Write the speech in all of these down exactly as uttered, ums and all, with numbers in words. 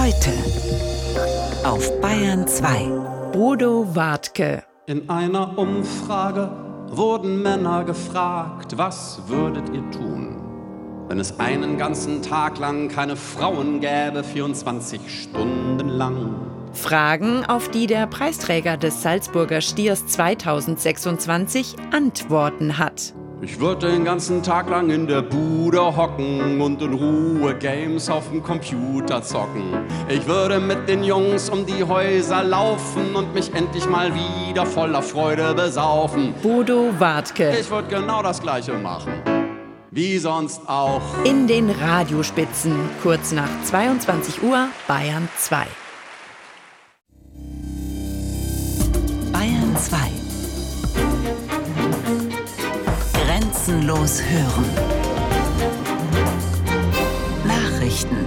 Heute auf Bayern zwei. Bodo Wartke. In einer Umfrage wurden Männer gefragt, was würdet ihr tun, wenn es einen ganzen Tag lang keine Frauen gäbe, vierundzwanzig Stunden lang? Fragen, auf die der Preisträger des Salzburger Stiers zweitausendsechsundzwanzig Antworten hat. Ich würde den ganzen Tag lang in der Bude hocken und in Ruhe Games auf dem Computer zocken. Ich würde mit den Jungs um die Häuser laufen und mich endlich mal wieder voller Freude besaufen. Bodo Wartke. Ich würde genau das Gleiche machen, wie sonst auch. In den Radiospitzen, kurz nach zweiundzwanzig Uhr, Bayern zwei. Bayern zwei. Grenzenlos hören. Nachrichten.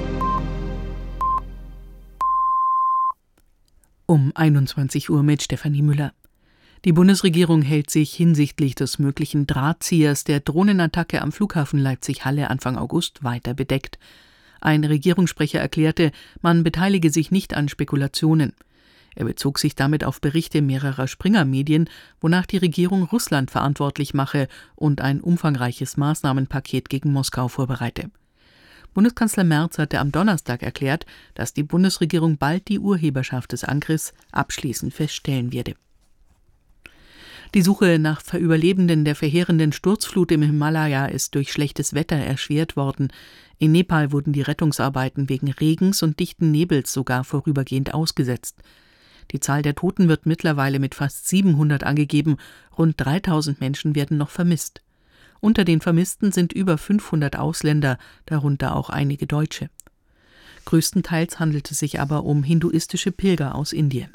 Um einundzwanzig Uhr mit Stefanie Müller. Die Bundesregierung hält sich hinsichtlich des möglichen Drahtziehers der Drohnenattacke am Flughafen Leipzig-Halle Anfang August weiter bedeckt. Ein Regierungssprecher erklärte, man beteilige sich nicht an Spekulationen. Er bezog sich damit auf Berichte mehrerer Springer-Medien, wonach die Regierung Russland verantwortlich mache und ein umfangreiches Maßnahmenpaket gegen Moskau vorbereite. Bundeskanzler Merz hatte am Donnerstag erklärt, dass die Bundesregierung bald die Urheberschaft des Angriffs abschließend feststellen werde. Die Suche nach Überlebenden der verheerenden Sturzflut im Himalaya ist durch schlechtes Wetter erschwert worden. In Nepal wurden die Rettungsarbeiten wegen Regens und dichten Nebels sogar vorübergehend ausgesetzt. Die Zahl der Toten wird mittlerweile mit fast siebenhundert angegeben, rund dreitausend Menschen werden noch vermisst. Unter den Vermissten sind über fünfhundert Ausländer, darunter auch einige Deutsche. Größtenteils handelt es sich aber um hinduistische Pilger aus Indien.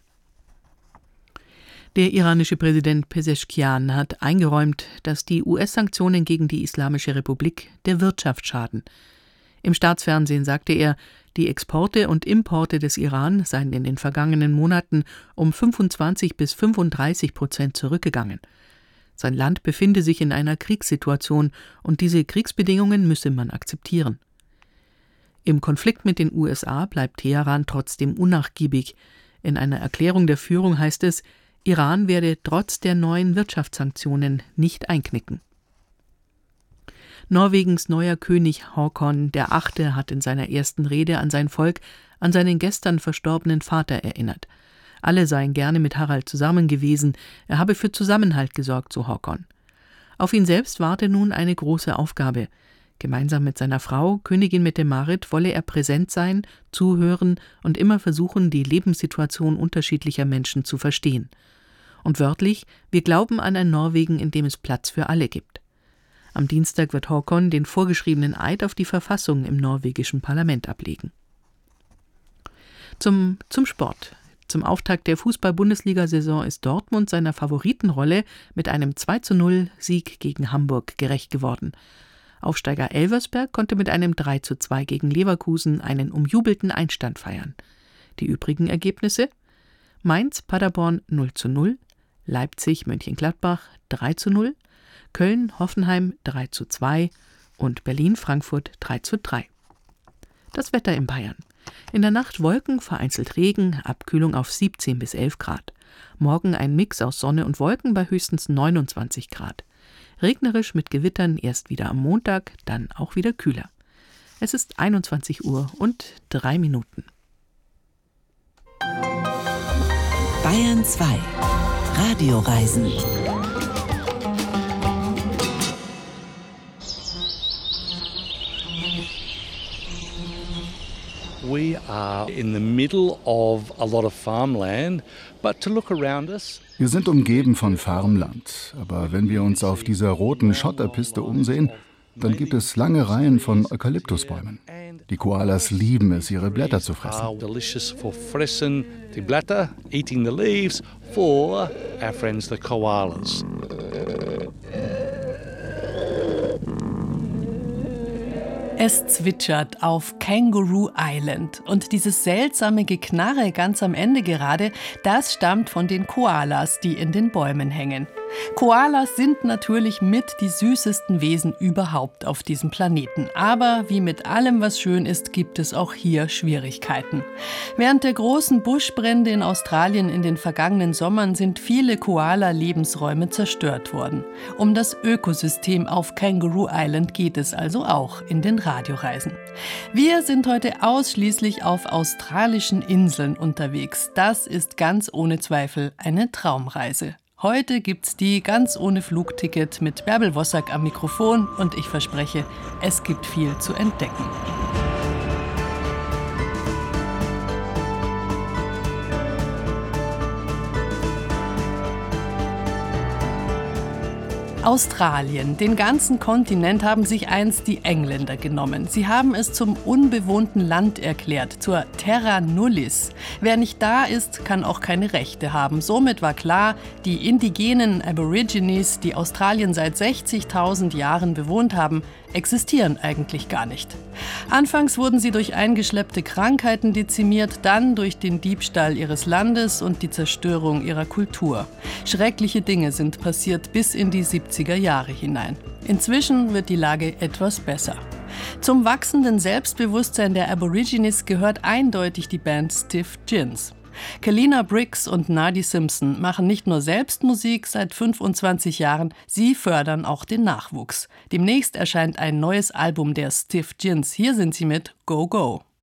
Der iranische Präsident Pezeshkian hat eingeräumt, dass die U S-Sanktionen gegen die Islamische Republik der Wirtschaft schaden. Im Staatsfernsehen sagte er, die Exporte und Importe des Iran seien in den vergangenen Monaten um fünfundzwanzig bis fünfunddreißig Prozent zurückgegangen. Sein Land befinde sich in einer Kriegssituation und diese Kriegsbedingungen müsse man akzeptieren. Im Konflikt mit den U S A bleibt Teheran trotzdem unnachgiebig. In einer Erklärung der Führung heißt es, Iran werde trotz der neuen Wirtschaftssanktionen nicht einknicken. Norwegens neuer König Håkon der Achte hat in seiner ersten Rede an sein Volk an seinen gestern verstorbenen Vater erinnert. Alle seien gerne mit Harald zusammen gewesen, er habe für Zusammenhalt gesorgt, so Håkon. Auf ihn selbst warte nun eine große Aufgabe. Gemeinsam mit seiner Frau, Königin Mette-Marit, wolle er präsent sein, zuhören und immer versuchen, die Lebenssituation unterschiedlicher Menschen zu verstehen. Und wörtlich, wir glauben an ein Norwegen, in dem es Platz für alle gibt. Am Dienstag wird Håkon den vorgeschriebenen Eid auf die Verfassung im norwegischen Parlament ablegen. Zum, zum Sport. Zum Auftakt der Fußball-Bundesliga-Saison ist Dortmund seiner Favoritenrolle mit einem zwei zu null Sieg gegen Hamburg gerecht geworden. Aufsteiger Elversberg konnte mit einem drei zu zwei gegen Leverkusen einen umjubelten Einstand feiern. Die übrigen Ergebnisse: Mainz Paderborn null zu null, Leipzig Mönchengladbach drei zu null, Köln-Hoffenheim drei zu zwei und Berlin-Frankfurt drei zu drei. Das Wetter in Bayern. In der Nacht Wolken, vereinzelt Regen, Abkühlung auf siebzehn bis elf Grad. Morgen ein Mix aus Sonne und Wolken bei höchstens neunundzwanzig Grad. Regnerisch mit Gewittern erst wieder am Montag, dann auch wieder kühler. Es ist einundzwanzig Uhr und drei Minuten. Bayern zwei. Radioreisen. We are in the middle of a lot of farmland, but to look around us. Wir sind umgeben von Farmland, aber wenn wir uns auf dieser roten Schotterpiste umsehen, dann gibt es lange Reihen von Eukalyptusbäumen. Die Koalas lieben es, ihre Blätter zu fressen. Delicious for fressen the blätter, eating the leaves for our friends the koalas. Es zwitschert auf Kangaroo Island und dieses seltsame Geknarre ganz am Ende gerade, das stammt von den Koalas, die in den Bäumen hängen. Koalas sind natürlich mit die süßesten Wesen überhaupt auf diesem Planeten. Aber wie mit allem, was schön ist, gibt es auch hier Schwierigkeiten. Während der großen Buschbrände in Australien in den vergangenen Sommern sind viele Koala-Lebensräume zerstört worden. Um das Ökosystem auf Kangaroo Island geht es also auch in den Radioreisen. Wir sind heute ausschließlich auf australischen Inseln unterwegs. Das ist ganz ohne Zweifel eine Traumreise. Heute gibt's die ganz ohne Flugticket mit Bärbel Wossack am Mikrofon und ich verspreche, es gibt viel zu entdecken. Australien. Den ganzen Kontinent haben sich einst die Engländer genommen. Sie haben es zum unbewohnten Land erklärt, zur Terra Nullis. Wer nicht da ist, kann auch keine Rechte haben. Somit war klar, die indigenen Aborigines, die Australien seit sechzigtausend Jahren bewohnt haben, existieren eigentlich gar nicht. Anfangs wurden sie durch eingeschleppte Krankheiten dezimiert, dann durch den Diebstahl ihres Landes und die Zerstörung ihrer Kultur. Schreckliche Dinge sind passiert bis in die siebziger Jahre hinein. Inzwischen wird die Lage etwas besser. Zum wachsenden Selbstbewusstsein der Aborigines gehört eindeutig die Band Stiff Gins. Kalina Briggs und Nadie Simpson machen nicht nur selbst Musik seit fünfundzwanzig Jahren, sie fördern auch den Nachwuchs. Demnächst erscheint ein neues Album der Stiff Gins. Hier sind sie mit Go Go.